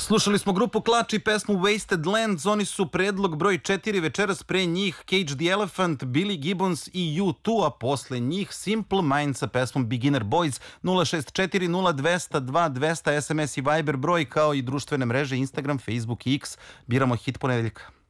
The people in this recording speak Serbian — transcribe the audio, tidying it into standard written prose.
Slušali smo grupu Klač i pesmu Wasted Lands, oni su predlog broj 4, večeras pre njih Cage the Elephant, Billy Gibbons i U2, a posle njih Simple Minds sa pesmom Beginner Boys. 064 0200 2200 SMS i Viber broj, kao i društvene mreže Instagram, Facebook i X. Biramo hit ponedeljka.